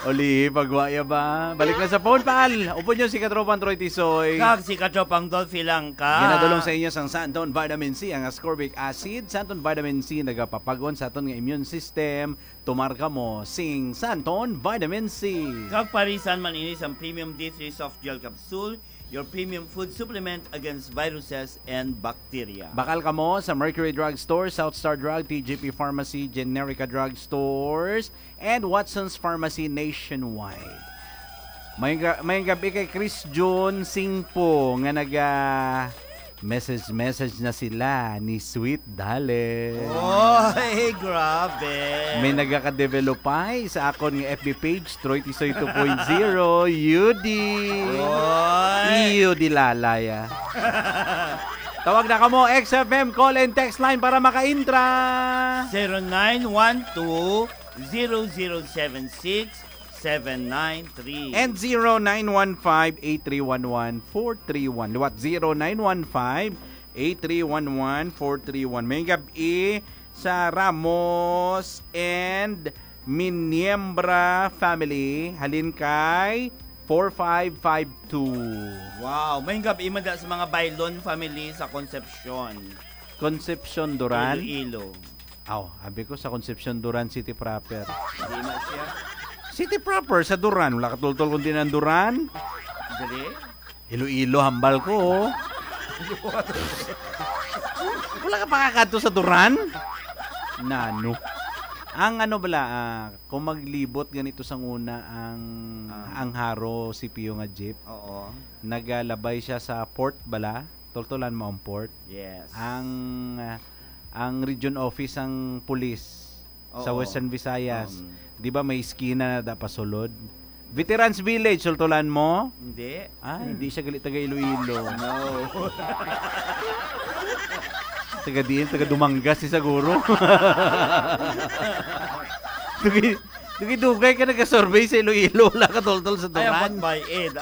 Oli, pagwaya ba? Balik na sa phone, pal. Upo nyo si Katropang Troy Tisoy. Kag si Katropang Dolphy lang ka. Ginadulong sa inyo sang Santon Vitamin C, ang ascorbic acid. Santon Vitamin C, nagapapagon sa aton nga immune system. Tumarka mo, sing Santon Vitamin C. Kag parisan man ini ang Premium D3 Soft Gel Capsule, your premium food supplement against viruses and bacteria. Bakal ka mo sa Mercury Drug Store, South Star Drug, TGP Pharmacy, Generica Drug Stores, and Watson's Pharmacy nationwide. May gabi kay Chris June Singpo nga message na sila ni Sweet Dale. Oy, grabe. May nagaka-develop ay sa akon nga FB page, Troy Tisoy 2.0, Yudi. Yudi lalaya. Tawag na ka mo, XFM call and text line para maka-intra. 0912-0076-793 and 0915-8311-431. Luwat 0915-8311-431. May gabi sa Ramos and Miniembra family. Halin kay 4552. Wow, may gabi imada sa mga Bailon family sa Concepcion. Concepcion Duran. Iloilo. Sabi ko sa Concepcion Duran City proper. Hindi na siya. City proper sa Duran. Wala katultol kundi ng Duran. Dali? Iloilo hambal ko. Wala ka pakakato sa Duran? Nano. Ang kung maglibot ganito sang una ang haro CPU nga jeep. Oo. Nagalabay siya sa port bala. Toltolan mo ang port. Yes. Ang region office ang police sa Western Visayas. 'Di ba may iskina na dapasulod? Veterans Village, toltolan mo? Hindi. Hindi siya galit taga Iloilo. No. Taga Dumangas si Saguro. Dugay ka nag-survey sa Iloilo, wala ka tol-tol sa Duran. Ay, by Ed.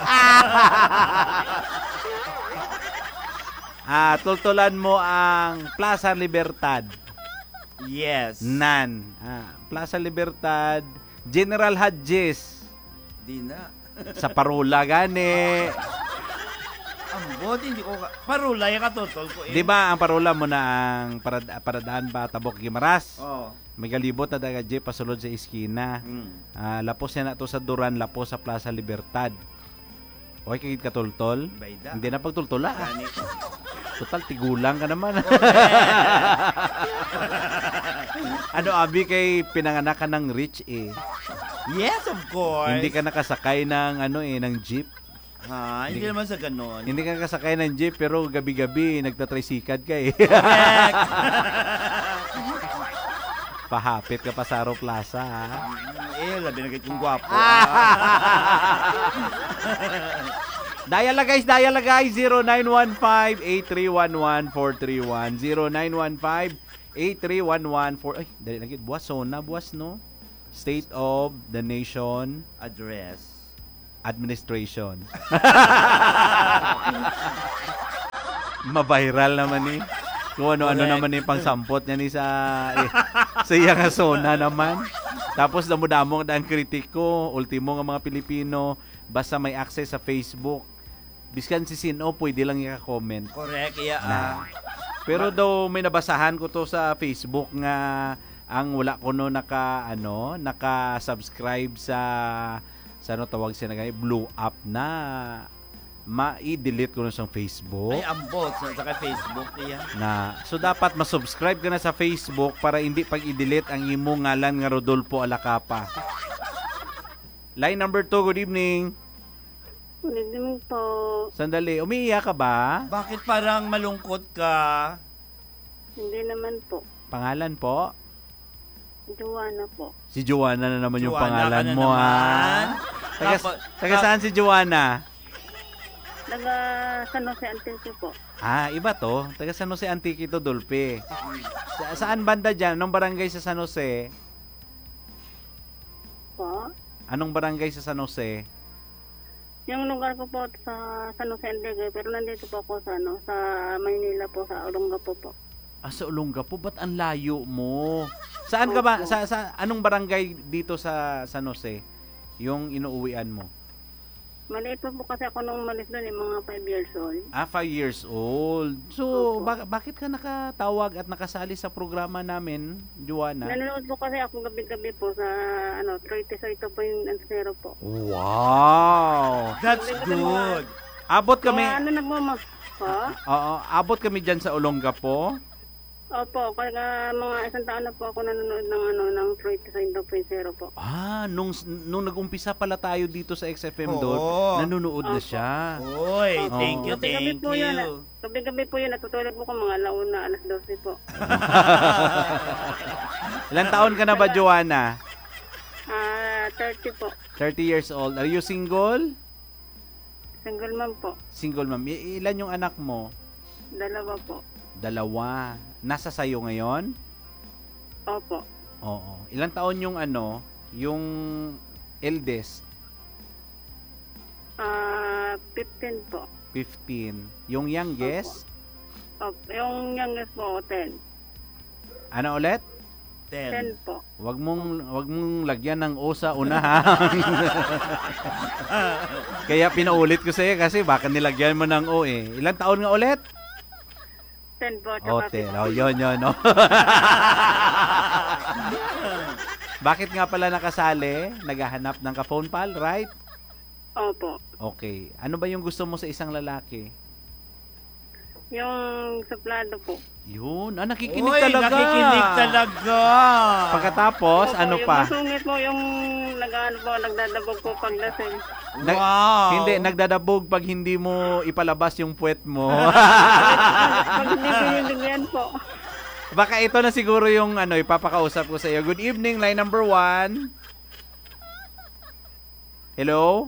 Toltolan mo ang Plaza Libertad. Yes. Plaza Libertad, General Hadjes. Di na. Sa Parola gani. Ambot, hindi ko Parola yung katutol ko eh. Di ba ang Parola mo na ang paradaan ba Tabok Gimaras? Oo. May galibot na daga jeep pasulod sa iskina. Lapos niya na to sa Duran, lapos sa Plaza Libertad. Okay, kagit katultol? Bayda. Hindi na pagtultola. Total, tigulang ka naman. Abi kay pinanganak ka ng rich eh. Yes, of course. Hindi ka nakasakay ng ng jeep. Hindi naman sa ganon. Hindi ka nakasakay ng jeep pero gabi-gabi nagtatrisikad ka eh. Correct. Pahapit ka pa sa Aro Plaza ha. Labi na kayong gwapo. Dial na guys, 0915-8311-431. 0915-8311-4... Ay, dali na kita. Buwas no? State of the Nation Address. Administration. Ma-viral naman eh. Kung ano-ano naman yung pangsampot niya ni sa iya nga zona naman. Tapos damo-damo ang kritiko, ultimo nga mga Pilipino, basta may access sa Facebook, biskan si Sino, pwede lang i-comment. Correct, Pero daw may nabasahan ko to sa Facebook nga ang wala ko no naka-subscribe sa tawag siya na blue up na ma-i-delete ko na sa Facebook. Ay, ambot. Sa Facebook niya. So, dapat ma-subscribe ka na sa Facebook para hindi pag i-delete ang imo ngalan nga Rodolfo Alacapa. Line number 2, good evening. Good evening po. Sandali, umiiyak ka ba? Bakit parang malungkot ka? Hindi naman po. Pangalan po? Joanna po. Si Joanna na naman yung Joanna pangalan ka na mo, naman. Taga saan si Joanna? Taga San Jose Antique po. Iba to. Taga San Jose Antique to, Dolpe. Saan banda dyan? Anong barangay sa San Jose? Po? Anong barangay sa San Jose? Yung lugar ko po sa San Jose Antique, pero nandito po ako sa Maynila po, sa Olongapo po. Sa Olongapo? Ba't ang layo mo? Saan ka ba? Sa anong barangay dito sa San Jose? yung inuuwian mo? Maliit pa po kasi ako nung umalis doon, mga 5 years old. 5 years old. So, Opo. bakit ka nakatawag at nakasali sa programa namin, Joanna? Nanonood po kasi ako gabi-gabi po sa 30 sa ito po yung ansero po. Wow! That's good. Abot kami. Oo, abot kami diyan sa Olongapo. Opo, kaya mga isang taon na po ako nanonood ng 30 sa ito po yung zero po. Nung nag-umpisa pala tayo dito sa XFM Oo. doon, nanonood na Opo. siya. Oy, thank you, Gabi-gabi thank po yun. you. Gabi-gabi po yun, natutulog po ko mga alauna, alas 12 po. Ilang taon ka na ba, Joanna? 30 po. 30 years old. Are you single? Single mom po. Single ma'am. Ilan yung anak mo? 2 po. 2. Nasa sayo ngayon? Opo. Oo. Ilang taon yung yung eldest? 15 po. 15. Yung youngest? Opo. Yung youngest po, 10. Ano ulit? 10 po. Wag mong lagyan ng O sa unahan. Kaya pinaulit ko sa iyo kasi baka nilagyan mo ng O eh. Ilang taon nga ulit? 10 po. O, 10. Yun. No? Bakit nga pala nakasali? Naghahanap ng ka-phone pal, right? Opo. Okay. Ano ba yung gusto mo sa isang lalaki? Yung suplado po. Yun. Nakikinig Oy, talaga. nakikinig talaga. Pagkatapos, Opo, ano yung pa? masungit po, yung nagdadabog po paglasing. Wow. Hindi, nagdadabog pag hindi mo ipalabas yung puwet mo. Pag hindi binibigyan po. Baka ito na siguro yung ipapakausap ko sa iyo. Good evening, line number 1. Hello?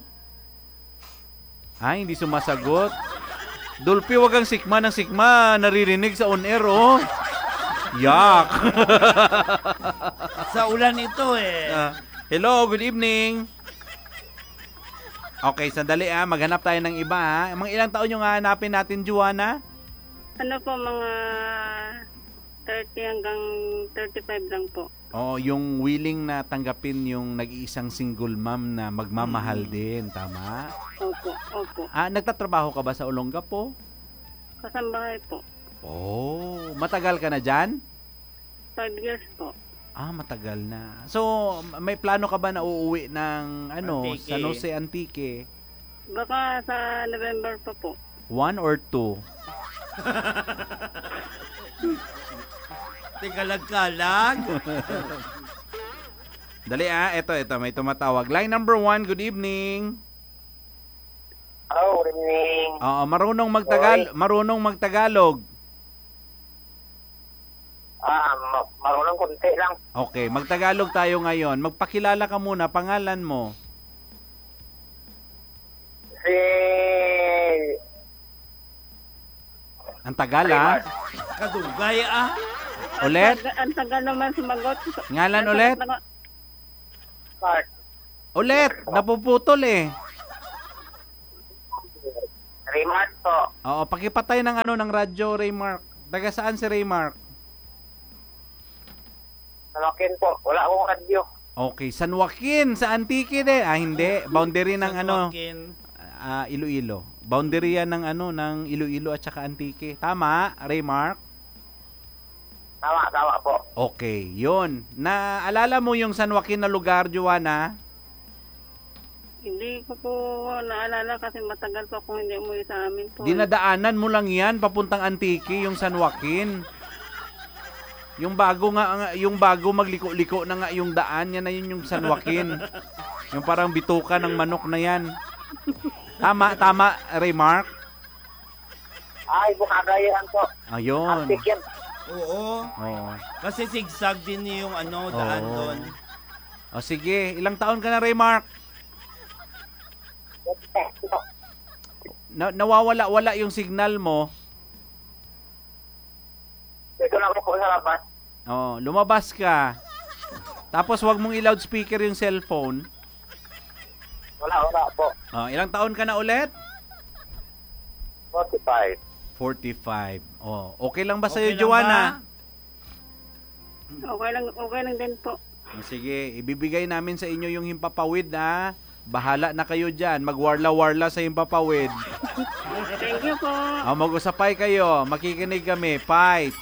Hindi sumasagot. Dulpi, wag ang sikma ng sikma. Naririnig sa on-air, oh. Yak. Sa ulan ito eh. Hello, good evening. Okay, sandali maghanap tayo ng iba Mga ilang taon yung hahanapin natin, Joanna? Ano po, mga 30 hanggang 35 lang po. Yung willing na tanggapin yung nag-iisang single mom na magmamahal din, tama? Opo. Nagtatrabaho ka ba sa Olongapo? Kasambahay po. Matagal ka na dyan? 5 years po. Matagal na. So, may plano ka ba na uuwi ng Antique. San Jose Antique? Baka sa November pa po. 1 or 2? Tikalag-kalag. Dali ito, may tumatawag. Line number 1, good evening. Good evening. Marunong magtagalog. Marunong konti lang. Okay, magtagalog tayo ngayon. Magpakilala ka muna, pangalan mo. Si... Ang tagal Kadugay Ulit? Ang tagal naman sumagot. Ngalan ulit? Mark. Ulit, napuputol eh. Remark po. Oo, pakipatay ng ng radyo, Raymark. Taga saan si Raymark? Salakin po. Wala akong radyo. Okay, San Joaquin, sa Antique din. Hindi, boundary ng Iloilo. Boundary yan ng ng Iloilo at saka Antique. Tama, Raymark? Tama po. Okay, yun. Naalala mo yung San Joaquin na lugar, Joanna? Hindi ko po naalala kasi matagal po akong hindi umuwi sa amin po. Dinadaanan mo lang yan, papuntang Antique, yung San Joaquin. Yung bago magliko-liko na nga yung daan, yan na yun yung San Joaquin. Yung parang bituka ng manok na yan. Tama, Raymark? Ay, Bukagayan po. Ayun. Antik yan. Oo. Kasi zigzag din yung daan Oo. doon. Sige, ilang taon ka na, Raymark? Nawawala-wala yung signal mo. Dito lang po sa labas. Lumabas ka. Tapos wag mong i-loudspeaker yung cellphone. Wala po. Ilang taon ka na ulit? 45. 45. Okay lang ba sa'yo, Okay lang Joanna? Okay lang din po. Sige, ibibigay namin sa inyo yung himpapawid Bahala na kayo dyan. Magwarla-warla sa iyong papawid. Thank you po. Mag-usapay kayo. Makikinig kami. Fights.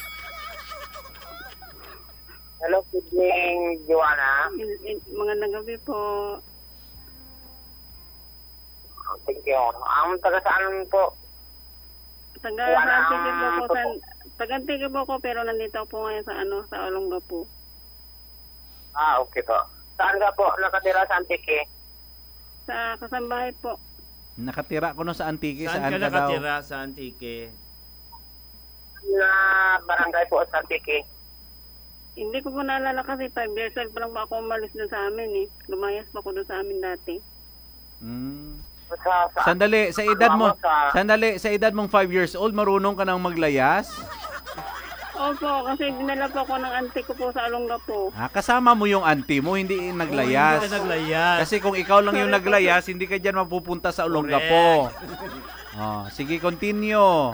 Hello, good evening, Joanna. Magandang gabi po. Thank you. Ang taga saan po? Taga-Antique po po. Taga-Antique po ko pero nandito po ngayon sa sa Olongapo. Ah, okay po. Saan ka po nakatira sa Antique? Sa Kasambahay po. Nakatira ko no sa Antique. Saan ka daw? nakatira sa Antique? Na barangay po sa Antique. Hindi ko po naalala kasi 5 years old pa lang po ako umalis doon sa amin eh. Lumayas pa ako doon sa amin dati. Sandali, sa edad mong 5 years old, marunong ka nang maglayas? Opo, kasi dinala po ako ng auntie ko po sa Olongapo. Kasama mo yung auntie mo, hindi naglayas. Hindi ka naglayas. Kasi kung ikaw lang yung naglayas, hindi ka dyan mapupunta sa Olongapo. Sige, continue.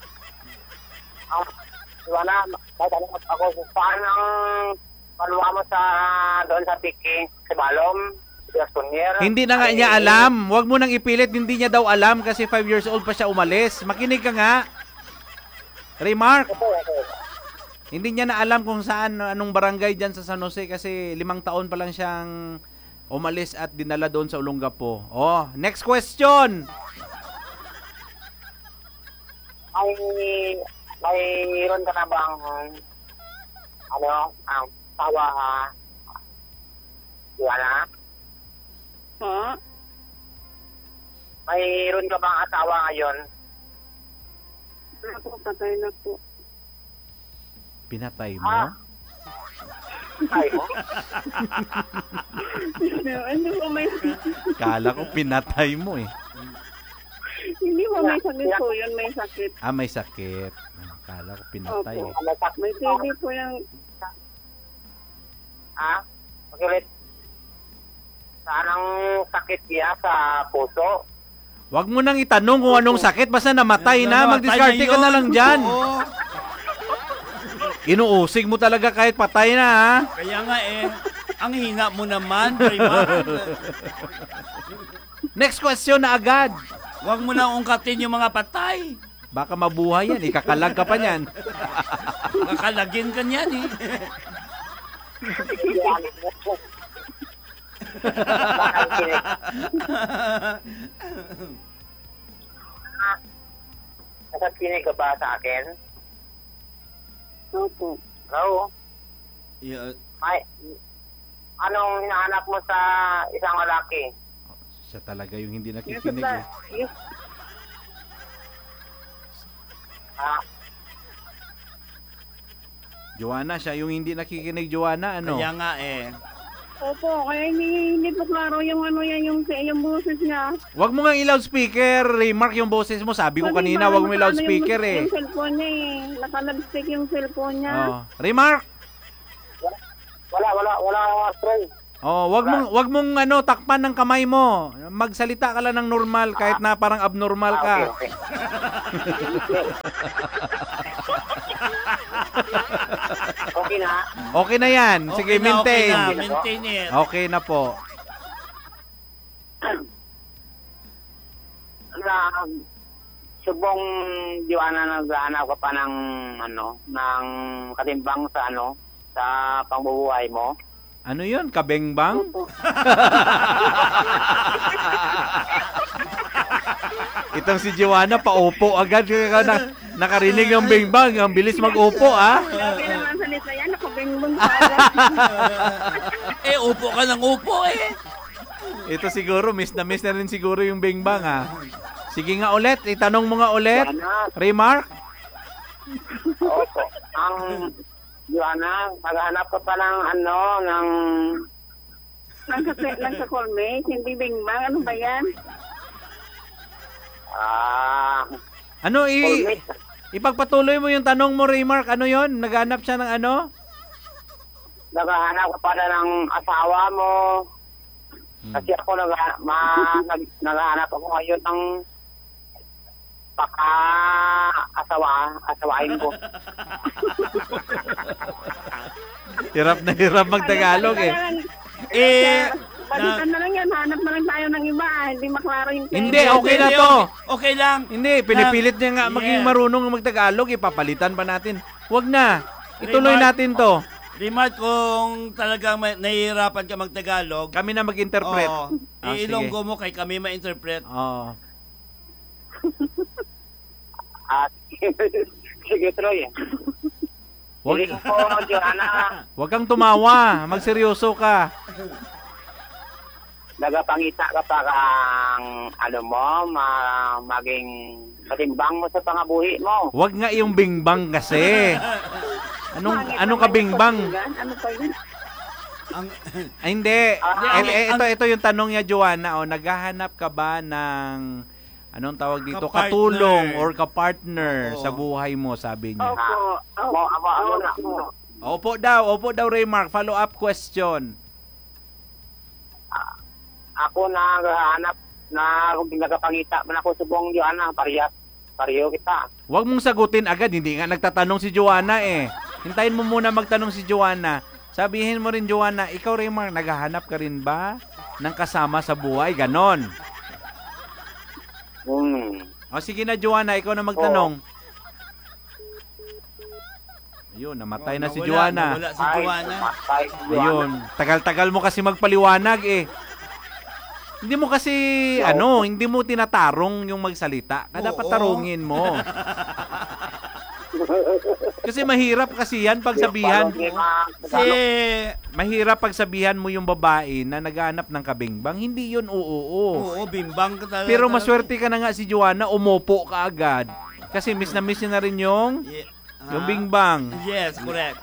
Joanna, tatanong ako saan ang paluwa mo sa doon sa Antique? Sa Balom? Gastonyer? Hindi na nga niya alam. Huwag mo nang ipilit, hindi niya daw alam kasi 5 years old pa siya umalis. Makinig ka nga. Remark. Hindi niya na alam kung saan, anong barangay dyan sa San Jose kasi 5 taon pa lang siyang umalis at dinala doon sa Olongapo. Next question. Mayroon ka na bang tawa Joanna? Po? Mayroon ka bang asawa ngayon? Wala po, patay na po. Pinatay mo? Ay mo? Hindi po may... Kala ko pinatay mo eh. Hindi po may sakit po yun, may sakit. May sakit. Kala ko pinatay eh. May TB po yung... Magulit. Saan ang sakit niya sa puso? Wag mo nang itanong kung anong sakit, basta namatay na, mag-discarte ka na lang dyan. Inuusig mo talaga kahit patay na, ha? Kaya nga ang hina mo naman, Raymond. Next question na agad. Huwag mo na ungkatin yung mga patay. Baka mabuhay yan, ikakalag ka pa niyan. Kakalagin ka niyan eh. Nasakinig ka ba sa akin? Opo. Hello? Yeah. Anong hinahanap mo sa isang lalaki? Siya talaga yung hindi nakikinig eh. Joanna, siya yung hindi nakikinig, Joanna, ano? Kaya nga Opo, kaya hindi po klaro yung yung boses niya. Wag mo nga i-loudspeaker, Remark yung boses mo. Sabi ko kanina, wag mo i-loudspeaker eh. Yung cellphone niya Naka-loudspeak yung cellphone niya. Remark? Wala friend. Wag mong takpan ng kamay mo. Magsalita ka lang ng normal kahit na parang abnormal ka. Okay. Okay na. Okay na yan. Sige, maintain. Okay na, maintain it. Okay na po. Subong Joanna, naghahanap ka pa ng ng katimbang sa pangbubuhay mo. Ano yun? Kabengbang? Itong si Joanna, paupo agad. Nakarinig ng bengbang. Ang bilis mag-upo, Grabe naman salita yan. Nakabengbang pa agad. Upo ka ng upo Ito siguro, miss na rin siguro yung bengbang, ha? Sige nga ulit. Itanong mo nga ulit. Remark? Opo. Joanna, maghanap ka pa ng Nagka-callmate, hindi bengbang. Ano ba yan? Ipagpatuloy mo yung tanong mo, Remark. Ano yon? Naghanap siya ng ano? Naghahanap ka pa ng asawa mo. Kasi ako naghahanap ako ngayon ng asawain ko. Hirap na hirap mag-Tagalog eh. Balikan na lang yan ha. maghanap na lang tayo ng iba. Hindi maklaro yung tema. Hindi, okay na to. Okay lang. Hindi, pinipilit niya nga maging Yeah. marunong magtagalog, ipapalitan pa natin. Wag na. Ituloy natin to. Remark, kung talagang nahihirapan ka magtagalog, Kami na mag-interpret. oo, Ah, iilonggo mo kay kami ma-interpret. Oo. Sige, Troy. Wag, Hindi ko po, Joanna, wag kang tumawa. Magseryoso ka. nagapangita ka pa kang, maging matimbang mo sa pangabuhi mo. Wag nga yung bingbang kasi. Anong ka bingbang? Ano pa yun? Ay, hindi. ang- Ito yung tanong niya, Joanna. O, naghahanap ka ba ng, anong tawag dito? Kapartner. Katulong or kapartner Oo. sa buhay mo, sabi niya. Opo. Ako, Opo daw, Raymark. Follow-up question. ako naghahanap na nagapangita man ako sa buong Joanna, pareho kita. Huwag mong sagutin agad. Hindi nga nagtatanong si Joanna eh. Hintayin mo muna magtanong si Joanna. Sabihin mo rin, Joanna, ikaw, Raymark, naghahanap ka rin ba ng kasama sa buhay? Ganon. O sige na, Joanna, ikaw na magtanong. Ayun, namatay na si Joanna. Nawala si Joanna. Matay si Joanna. Ayun, tagal-tagal mo kasi magpaliwanag eh. Hindi mo kasi, hindi mo tinatarong yung magsalita. Dapat Oo. tarungin mo. Kasi mahirap kasi yan pagsabihan. Si, Mahirap pagsabihan mo yung babae na naghahanap ng kabingbang. Hindi yun oo. oo, bimbang ka talaga. Pero maswerte ka na nga si Joanna, umupo ka agad. Kasi miss na rin yung Yung bingbang. Yes, correct.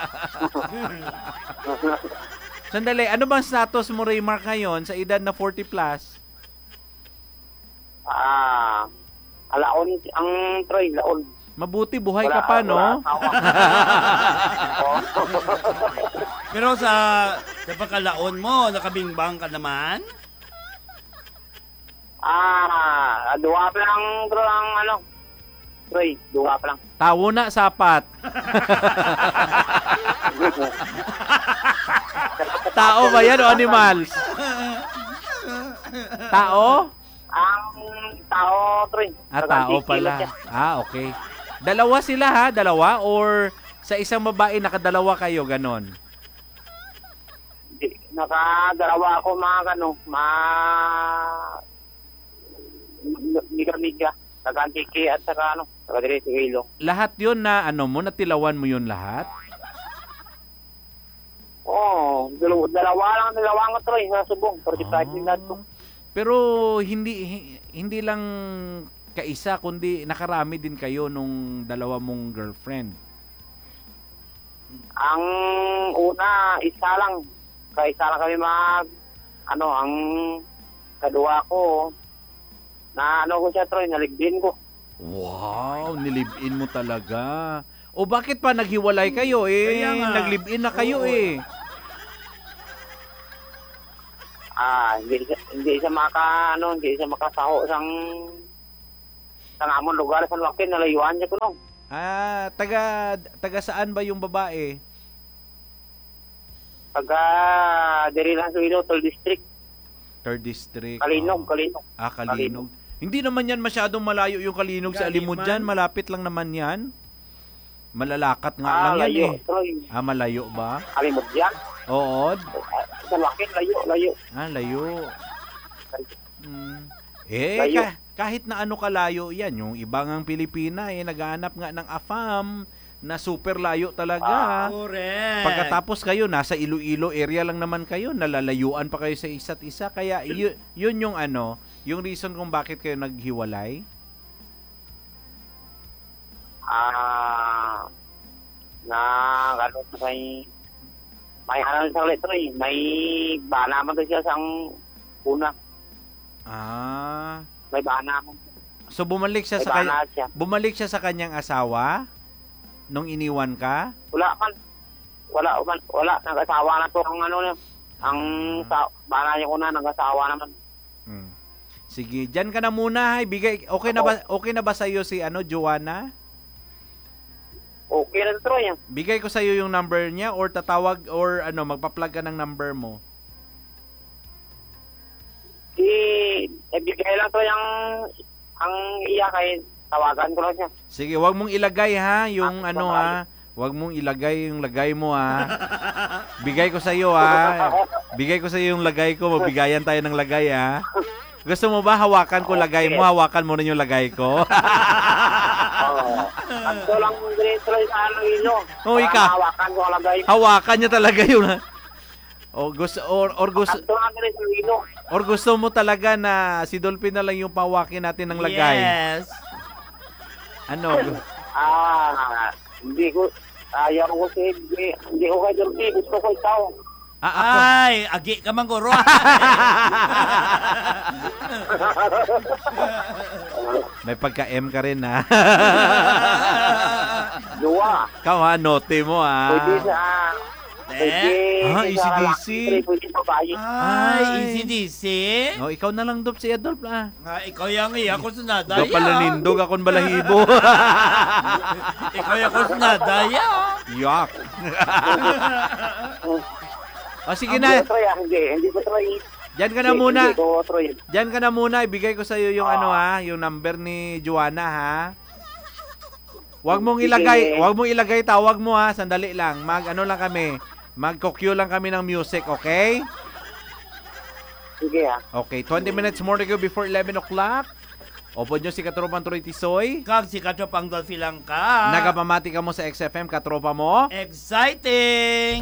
Sandali, ano bang status mo, Raymark, ngayon sa edad na 40 plus? Alaon ang Troy, laon. Mabuti, buhay ka pa, no? Pero sa pagkalaon mo, nakabingbang ka naman? Duwa pa lang, Troy, duwa pa lang. Tawo na, sapat. Tao ba yan o animals? Tao? Ang tao, Troy. Tao pala. Okay. Dalawa sila ha? Dalawa? Or sa isang babae nakadalawa kayo, ganon? Nakadalawa ako miga-miga. Nag-antiki at saka taga-dire sa Hilo. Lahat yun na natilawan mo yun lahat? Oo, dalawa nga Troy sa subong. 45 minutes ko. Pero hindi lang kaisa kundi nakarami din kayo nung dalawa mong girlfriend. Ang una, isa lang. Isa lang kami ang kadua ko, na ko siya, Troy, naligbin ko. Wow, nilibin mo talaga. O bakit pa naghiwalay kayo eh? Kaya nga. Naglibin na kayo Oo. eh. Hindi siya makasaho sang amon lugar sa Wakin, nalayuan niya ko nung. Taga saan ba yung babae? Taga diri lang sa Hilo, Tol District. 3rd District. Kalinog. Kalinog. Hindi naman yan masyadong malayo yung Kalinog sa Alimod dyan. Malapit lang naman yan. Malalakat nga lang yan layo, eh. Troy. Malayo ba? Kalimod yan. Oo. Sa Wakin, layo. Layo. Layo. Kahit na kalayo yan, yung ibang ang Pilipina naghahanap nga ng AFAM na super layo talaga. Correct. Pagkatapos kayo, nasa Iloilo area lang naman kayo, nalalayuan pa kayo sa isa't isa. Kaya yun yung yung reason kung bakit kayo naghiwalay. May sa ulit, Troy. May bana man siya sang una. May bana mo. So bumalik siya bumalik siya sa kanyang asawa nung iniwan ka? Wala. Nag-asawa na to ang bana niya una, nag-asawa naman. Sige, diyan ka na muna. Okay na ba sa iyo si Joanna? Okay na to, Troy. Bigay ko sa iyo yung number niya or tatawag or magpa-plug ka ng number mo. bigay lang to yung ang iya kay tawagan ko lang siya. Sige, wag mong ilagay ha, yung ano ha. Wag mong ilagay yung lagay mo ha. Bigay ko sa iyo ha. Bigay ko sa iyo yung lagay ko, magbigayan tayo ng lagay ha. Gusto mo ba hawakan ko lagay mo, hawakan mo rin yung lagay ko? Ito lang diretso lang sa ano ilo. Oh, ika. Hawakan ko lagay. Hawakan niya talaga yun ha. O gusto Ito lang diretso ilo. or gusto mo talaga na si Dolphin na lang yung pawakin natin ng lagay? Yes. Ano? Hindi ko ayaw ko si hindi ko kay Dorothy, gusto ko ikaw. Ako. Ay, agi ka man guro. May pagka-M ka rin ha. Dua. Ikaw ha, note mo ha. Pwede sa Easy DC. Pwede sa babae. Ay, easy DC. Oh, ikaw na lang Dop si Adolf ah. Ikaw yung iya ko sa nadaya. Ikaw pala nindog akong balahibo. Ikaw yung ko sa nadaya. Yak. O sige na. Hindi ko try. Diyan ka na muna. Hindi ko try. Diyan ka na muna. Ibigay ko sa iyo yung ano ha, yung number ni Joanna ha. Wag mong ilagay, tawag mo ha, sandali lang. Mag-ano lang kami. Mag-cue lang kami ng music, okay? Sige ha. Okay, 20 minutes more to go before 11 o'clock. Opo nyo si Katropang Troy Tisoy. Kag si Katropang Dolphy lang ka. Nagapamati ka mo sa XFM, Katropa mo. Exciting!